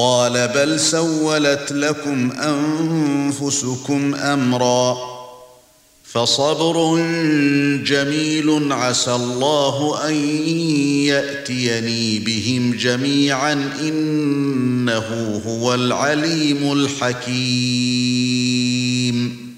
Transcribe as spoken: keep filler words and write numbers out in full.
قال بل سولت لكم أنفسكم أمرا فصبر جميل عسى الله أن يأتيني بهم جميعا إنه هو العليم الحكيم